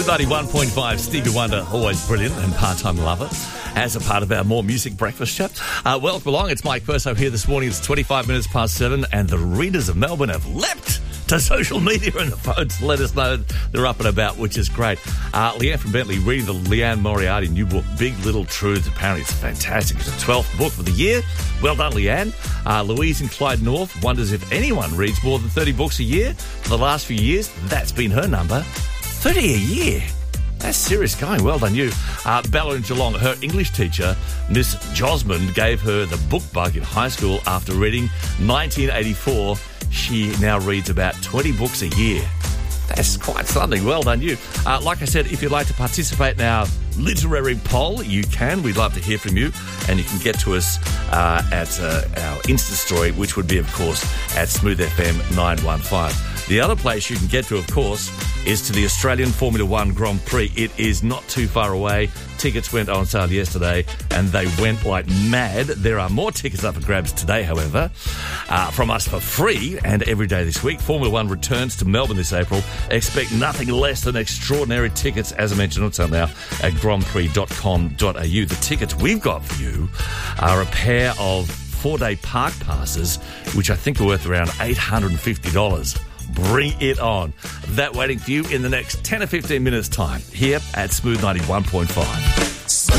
Smooth 91.5, Stevie Wonder, always brilliant and part-time lover, as a part of our More Music Breakfast chat. Welcome along, it's Mike Perso here this morning. It's 25 minutes past 7 and the readers of Melbourne have leapt to social media and the phones to let us know they're up and about, which is great. Leanne from Bentley reading the Leanne Moriarty new book, Big Little Truths. Apparently it's fantastic. It's the 12th book of the year. Well done, Leanne. Louise in Clyde North wonders if anyone reads more than 30 books a year. For the last few years, that's been her number. 30 a year. That's serious going. Well done, you. Bella in Geelong, her English teacher, Miss Josmond, gave her the book bug in high school after reading 1984. She now reads about 20 books a year. That's quite something. Well done, you. Like I said, if you'd like to participate in our literary poll, you can. We'd love to hear from you. And you can get to us at our Insta story, which would be, of course, at Smooth FM 915. The other place you can get to, of course, is to the Australian Formula One Grand Prix. It is not too far away. Tickets went on sale yesterday and they went like mad. There are more tickets up for grabs today, however, from us for free and every day this week. Formula One returns to Melbourne this April. Expect nothing less than extraordinary tickets, as I mentioned on sale now, at grandprix.com.au. The tickets we've got for you are a pair of 4-day park passes, which I think are worth around $850. Bring it on. That waiting for you in the next 10 or 15 minutes' time here at Smooth 91.5.